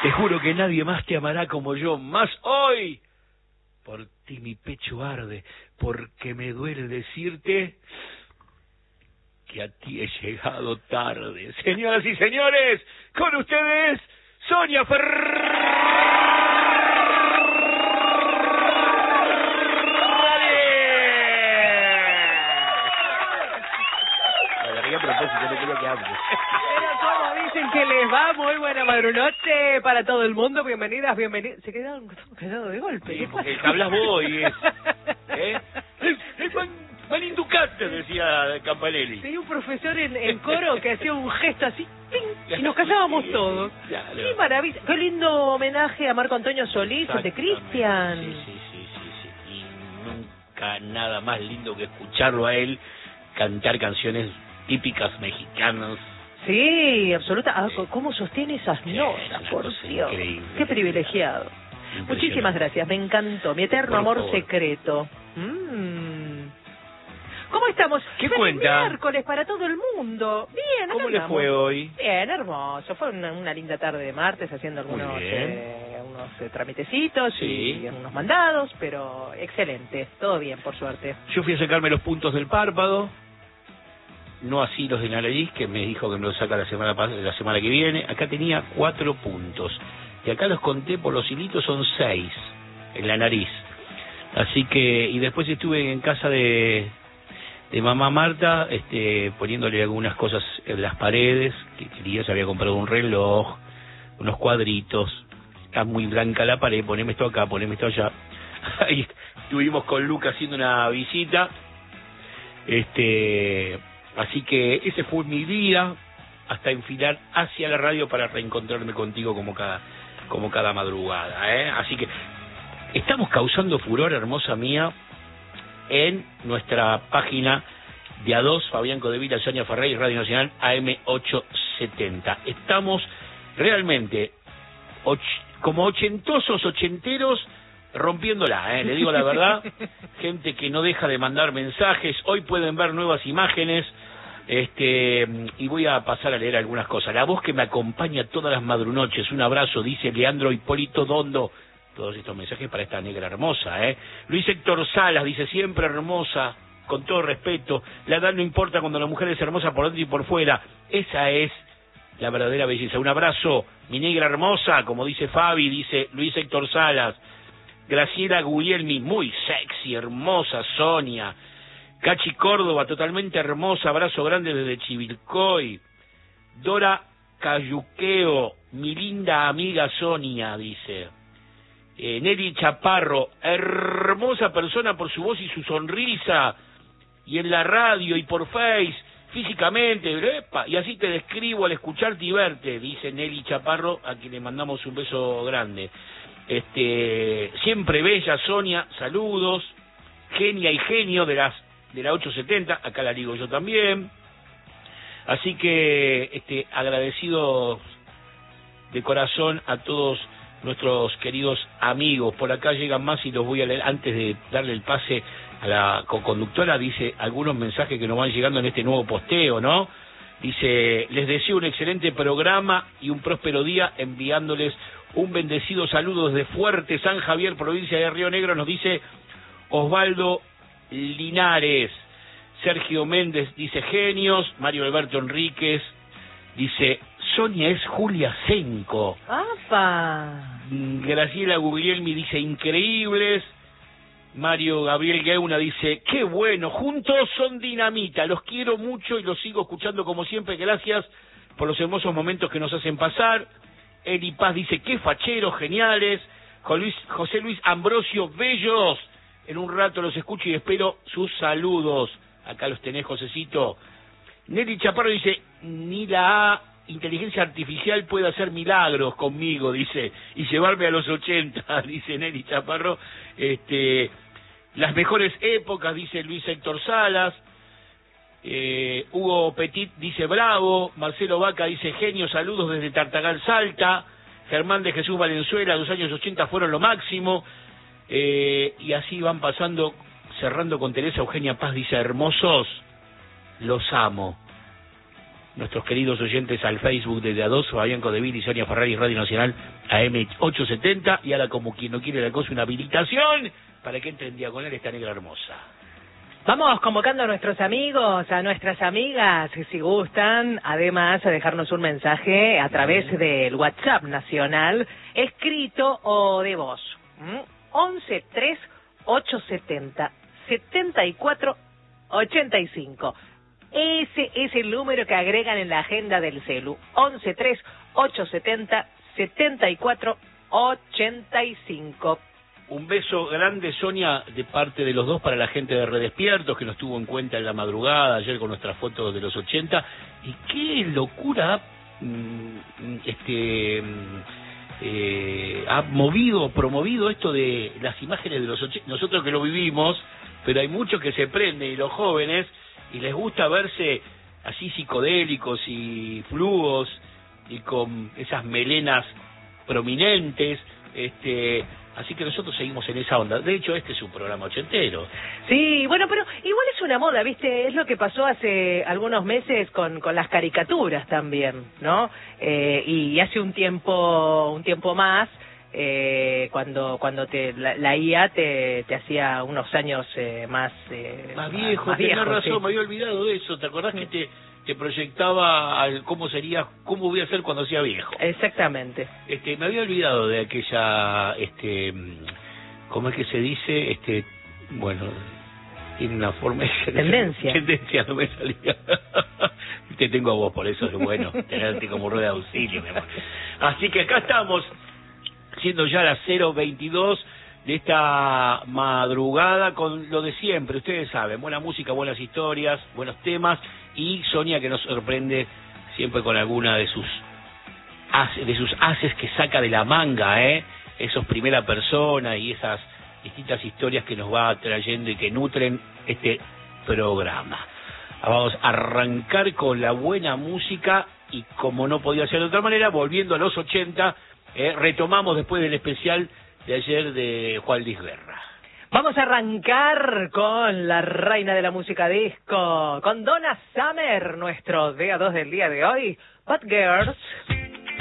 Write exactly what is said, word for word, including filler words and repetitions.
Te juro que nadie más te amará como yo, más hoy. Por ti mi pecho arde, porque me duele decirte que a ti he llegado tarde. Señoras y señores, con ustedes, Sonia Ferrari. A propósito, no quería que hables. Pero como dicen que les va, muy buena madrunoche para todo el mundo. Bienvenidas, bienvenidos. Se quedaron callados de golpe. Sí, porque hablas vos y es... ¿Eh? Van inducate, decía Campanelli. Tenía un profesor en, en coro que hacía un gesto así, ¡ping! Y nos callábamos todos. Claro. ¡Qué maravilla! ¡Qué lindo homenaje a Marco Antonio Solís, el de Cristian! Sí, sí, sí, sí, sí. Y nunca nada más lindo que escucharlo a él cantar canciones típicas mexicanas. Sí, absoluta. Ah, ¿cómo sostiene esas notas? Por Dios. Increíble. Qué privilegiado. Muchísimas gracias, me encantó. Mi eterno Por amor favor. secreto. Mm. ¿Cómo estamos? ¿Qué Feliz cuenta? miércoles para todo el mundo. Bien, acá ¿Cómo le andamos. fue hoy? Bien, hermoso. Fue una, una linda tarde de martes haciendo algunos bien. eh, unos eh, tramitecitos Sí. y unos mandados, pero excelente. Todo bien, por suerte. Yo fui a sacarme los puntos del párpado, no así los de nariz, que me dijo que me los saca la semana pas- la semana que viene. Acá tenía cuatro puntos. Y acá los conté por los hilitos, son seis en la nariz. Así que, y después estuve en casa de, de mamá Marta, este, poniéndole algunas cosas en las paredes, que quería, se había comprado un reloj, unos cuadritos. Está muy blanca la pared, poneme esto acá, poneme esto allá. Ahí estuvimos con Luca haciendo una visita. Este, así que ese fue mi día, hasta enfilar hacia la radio para reencontrarme contigo como cada, como cada madrugada, ¿eh? Así que estamos causando furor, hermosa mía, en nuestra página de A dos, Fabián Codevila, Sonia Ferrari, Radio Nacional A M ochocientos setenta. Estamos realmente och, como ochentosos, ochenteros, rompiéndola, ¿eh? Le digo la verdad, gente que no deja de mandar mensajes. Hoy pueden ver nuevas imágenes, este, y voy a pasar a leer algunas cosas. La voz que me acompaña todas las madrunoches, un abrazo, dice Leandro Hipólito Dondo. Todos estos mensajes para esta negra hermosa, ¿eh? Luis Héctor Salas dice, siempre hermosa, con todo respeto, la edad no importa cuando la mujer es hermosa por dentro y por fuera, esa es la verdadera belleza. Un abrazo, mi negra hermosa, como dice Fabi, dice Luis Héctor Salas. Graciela Guglielmi, muy sexy, hermosa, Sonia. Cachi Córdoba, totalmente hermosa, abrazo grande desde Chivilcoy. Dora Cayuqueo, mi linda amiga Sonia, dice. Eh, Nelly Chaparro, hermosa persona por su voz y su sonrisa, y en la radio y por Face, físicamente, epa, y así te describo al escucharte y verte, dice Nelly Chaparro, a quien le mandamos un beso grande. Este, siempre bella Sonia, saludos, genia y genio de las de la ochocientos setenta, acá la digo yo también. Así que este, agradecidos de corazón a todos nuestros queridos amigos. Por acá llegan más y los voy a leer antes de darle el pase a la co-conductora. Dice algunos mensajes que nos van llegando en este nuevo posteo, ¿no? Dice, les deseo un excelente programa y un próspero día, enviándoles un bendecido saludo desde Fuerte San Javier, provincia de Río Negro. Nos dice Osvaldo Linares. Sergio Méndez dice genios. Mario Alberto Enríquez dice Sonia es Julia Senco. ¡Apa! Graciela Guglielmi dice increíbles. Mario Gabriel Geuna dice qué bueno, juntos son dinamita, los quiero mucho y los sigo escuchando como siempre, gracias por los hermosos momentos que nos hacen pasar. Eli Paz dice qué facheros, geniales. José Luis Ambrosio, bellos. En un rato los escucho y espero sus saludos. Acá los tenés, Josecito. Nelly Chaparro dice, ni la inteligencia artificial puede hacer milagros conmigo, dice, y llevarme a los ochenta, dice Nelly Chaparro. Este, las mejores épocas, dice Luis Héctor Salas. Eh, Hugo Petit dice bravo. Marcelo Vaca dice genio, saludos desde Tartagal, Salta. Germán de Jesús Valenzuela, los años ochenta fueron lo máximo. Eh, y así van pasando, cerrando con Teresa Eugenia Paz, dice hermosos, los amo. nuestros queridos oyentes al Facebook de De A dos, Fabián Codevil y Sonia Ferrari, Radio Nacional A M ochocientos setenta, y ahora como quien no quiere la cosa, una habilitación para que entre en diagonal esta negra hermosa. Vamos convocando a nuestros amigos, a nuestras amigas, si gustan, además a dejarnos un mensaje a través del WhatsApp nacional, escrito o de voz. ¿Mm? once tres ochocientos setenta setenta y cuatro ochenta y cinco. Ese es el número que agregan en la agenda del celu. once tres ochocientos setenta setenta y cuatro ochenta y cinco. Un beso grande, Sonia, de parte de los dos para la gente de Redespiertos, que nos tuvo en cuenta en la madrugada, ayer con nuestras fotos de los ochenta. Y qué locura este eh, ha movido, promovido esto de las imágenes de los ochenta. Nosotros que lo vivimos, pero hay muchos que se prenden, y los jóvenes, y les gusta verse así psicodélicos y fluos, y con esas melenas prominentes, este... Así que nosotros seguimos en esa onda. De hecho, este es un programa ochentero. Sí, bueno, pero igual es una moda, ¿viste? Es lo que pasó hace algunos meses con, con las caricaturas también, ¿no? Eh, y hace un tiempo, un tiempo más, eh, cuando cuando te la, la I A te, te hacía unos años eh, más... Eh, más viejo, más tenés viejo, razón, sí. Me había olvidado de eso. ¿Te acordás que te... te proyectaba al cómo sería, cómo voy a ser cuando sea viejo? Exactamente. Este, me había olvidado de aquella, este, ¿cómo es que se dice? Este, bueno, tiene una forma de tendencia. Tendencia, no me salía. Te tengo a vos, por eso es bueno tenerte como rueda de auxilio, mi amor. Así que acá estamos, siendo ya las cero veintidós de esta madrugada, con lo de siempre, ustedes saben, buena música, buenas historias, buenos temas, y Sonia que nos sorprende siempre con alguna de sus haces, de sus haces que saca de la manga, eh, esos primera persona y esas distintas historias que nos va trayendo y que nutren este programa. Vamos a arrancar con la buena música y, como no podía ser de otra manera, volviendo a los ochenta, eh, retomamos después del especial de ayer de Juan Luis Guerra. Vamos a arrancar con la reina de la música disco, con Donna Summer, nuestro D A dos del día de hoy, Bad Girls.